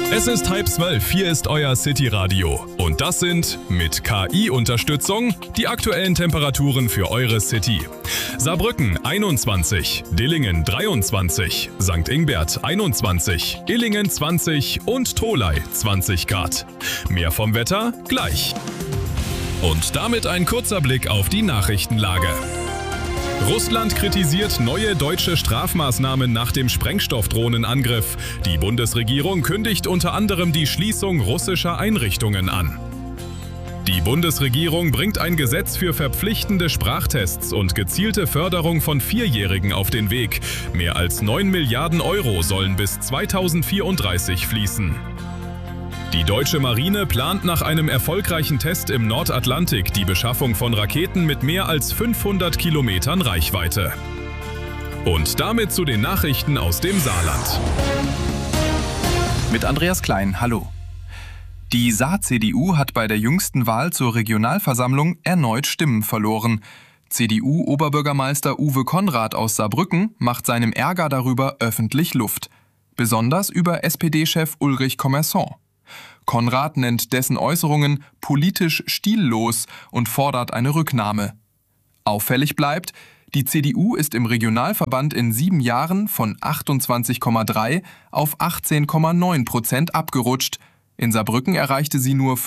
Es ist 11:30, hier ist euer City Radio. Und das sind, mit KI-Unterstützung, die aktuellen Temperaturen für eure City. Saarbrücken 21, Dillingen 23, St. Ingbert 21, Illingen 20 und Tholey 20 Grad. Mehr vom Wetter gleich. Und damit ein kurzer Blick auf die Nachrichtenlage. Russland kritisiert neue deutsche Strafmaßnahmen nach dem Sprengstoffdrohnenangriff. Die Bundesregierung kündigt unter anderem die Schließung russischer Einrichtungen an. Die Bundesregierung bringt ein Gesetz für verpflichtende Sprachtests und gezielte Förderung von Vierjährigen auf den Weg. Mehr als 9 Milliarden Euro sollen bis 2034 fließen. Die deutsche Marine plant nach einem erfolgreichen Test im Nordatlantik die Beschaffung von Raketen mit mehr als 500 Kilometern Reichweite. Und damit zu den Nachrichten aus dem Saarland. Mit Andreas Klein, hallo. Die Saar-CDU hat bei der jüngsten Wahl zur Regionalversammlung erneut Stimmen verloren. CDU-Oberbürgermeister Uwe Konrad aus Saarbrücken macht seinem Ärger darüber öffentlich Luft. Besonders über SPD-Chef Ulrich Commerson. Konrad nennt dessen Äußerungen politisch stillos und fordert eine Rücknahme. Auffällig bleibt, die CDU ist im Regionalverband in 7 Jahren von 28,3 auf 18,9% abgerutscht. In Saarbrücken erreichte sie nur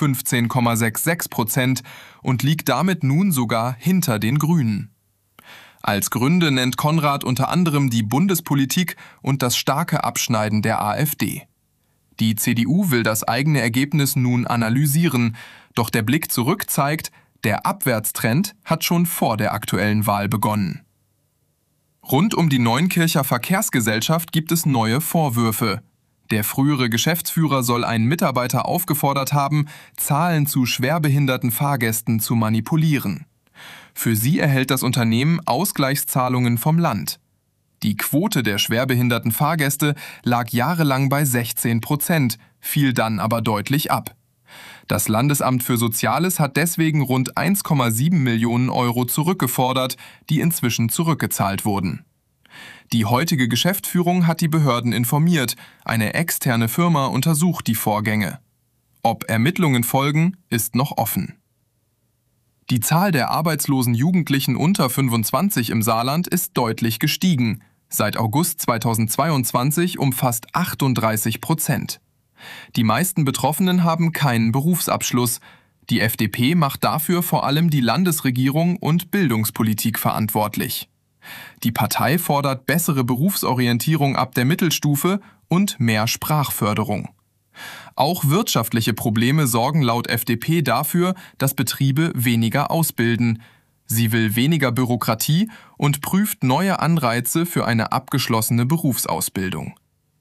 15,66% und liegt damit nun sogar hinter den Grünen. Als Gründe nennt Konrad unter anderem die Bundespolitik und das starke Abschneiden der AfD. Die CDU will das eigene Ergebnis nun analysieren, doch der Blick zurück zeigt, der Abwärtstrend hat schon vor der aktuellen Wahl begonnen. Rund um die Neunkircher Verkehrsgesellschaft gibt es neue Vorwürfe. Der frühere Geschäftsführer soll einen Mitarbeiter aufgefordert haben, Zahlen zu schwerbehinderten Fahrgästen zu manipulieren. Für sie erhält das Unternehmen Ausgleichszahlungen vom Land. Die Quote der schwerbehinderten Fahrgäste lag jahrelang bei 16%, fiel dann aber deutlich ab. Das Landesamt für Soziales hat deswegen rund 1,7 Millionen Euro zurückgefordert, die inzwischen zurückgezahlt wurden. Die heutige Geschäftsführung hat die Behörden informiert, eine externe Firma untersucht die Vorgänge. Ob Ermittlungen folgen, ist noch offen. Die Zahl der arbeitslosen Jugendlichen unter 25 im Saarland ist deutlich gestiegen. Seit August 2022 um fast 38%. Die meisten Betroffenen haben keinen Berufsabschluss. Die FDP macht dafür vor allem die Landesregierung und Bildungspolitik verantwortlich. Die Partei fordert bessere Berufsorientierung ab der Mittelstufe und mehr Sprachförderung. Auch wirtschaftliche Probleme sorgen laut FDP dafür, dass Betriebe weniger ausbilden. Sie will weniger Bürokratie und prüft neue Anreize für eine abgeschlossene Berufsausbildung.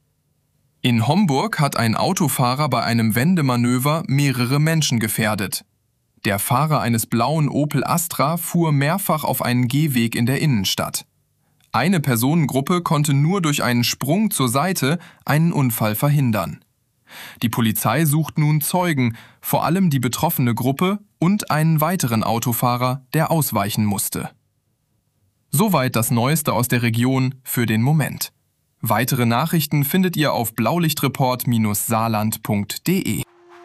In Homburg hat ein Autofahrer bei einem Wendemanöver mehrere Menschen gefährdet. Der Fahrer eines blauen Opel Astra fuhr mehrfach auf einen Gehweg in der Innenstadt. Eine Personengruppe konnte nur durch einen Sprung zur Seite einen Unfall verhindern. Die Polizei sucht nun Zeugen, vor allem die betroffene Gruppe und einen weiteren Autofahrer, der ausweichen musste. Soweit das Neueste aus der Region für den Moment. Weitere Nachrichten findet ihr auf blaulichtreport-saarland.de.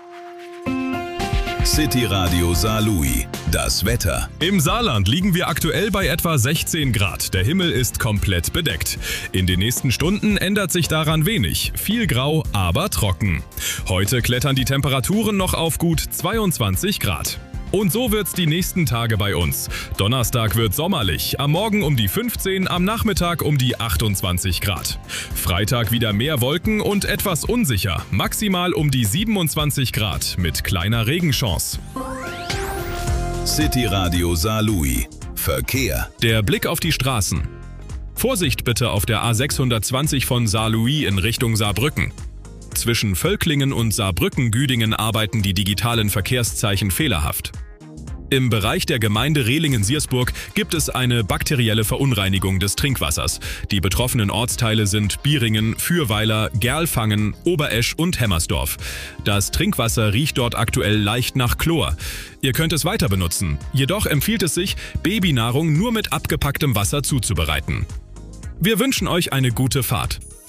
City Radio Saarlouis. Das Wetter. Im Saarland liegen wir aktuell bei etwa 16 Grad. Der Himmel ist komplett bedeckt. In den nächsten Stunden ändert sich daran wenig. Viel grau, aber trocken. Heute klettern die Temperaturen noch auf gut 22 Grad. Und so wird's die nächsten Tage bei uns. Donnerstag wird sommerlich, am Morgen um die 15, am Nachmittag um die 28 Grad. Freitag wieder mehr Wolken und etwas unsicher, maximal um die 27 Grad mit kleiner Regenchance. City Radio Saarlouis. Verkehr. Der Blick auf die Straßen. Vorsicht bitte auf der A620 von Saarlouis in Richtung Saarbrücken. Zwischen Völklingen und Saarbrücken-Güdingen arbeiten die digitalen Verkehrszeichen fehlerhaft. Im Bereich der Gemeinde Rehlingen-Siersburg gibt es eine bakterielle Verunreinigung des Trinkwassers. Die betroffenen Ortsteile sind Bieringen, Fürweiler, Gerlfangen, Oberesch und Hemmersdorf. Das Trinkwasser riecht dort aktuell leicht nach Chlor. Ihr könnt es weiter benutzen. Jedoch empfiehlt es sich, Babynahrung nur mit abgepacktem Wasser zuzubereiten. Wir wünschen euch eine gute Fahrt.